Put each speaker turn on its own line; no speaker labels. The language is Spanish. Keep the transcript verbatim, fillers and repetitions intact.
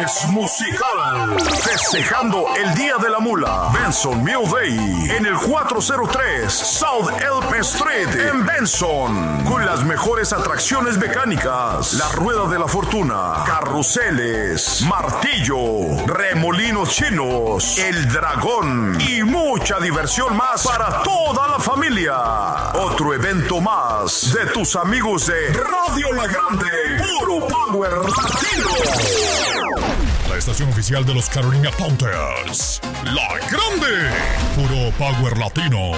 viernes musical. Festejando el Día de la Mula. Benson Mule Day. En el cuatrocientos tres South Elm Street. En Benson. Con las mejores atracciones mecánicas. La Rueda de la Fortuna. Carruseles. Martillo. Remolinos chinos. El Dragón. Y mucha diversión más para toda la familia. Otro evento más de tus amigos de Radio La Grande. Puro Power Latino.
La estación oficial de los Carolina Panthers. La Grande. Puro Power Latino.